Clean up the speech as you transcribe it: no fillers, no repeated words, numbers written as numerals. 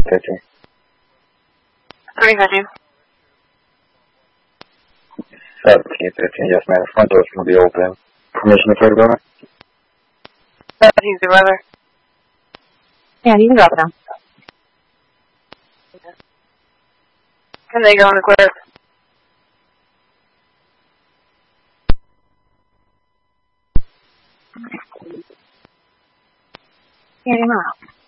13. 315. 1713, yes ma'am. The front door's going to be open. Permission to clear the building? 17 supervisor. Yeah, you can drop it down. Can they go in the clear? Yeah, you're out.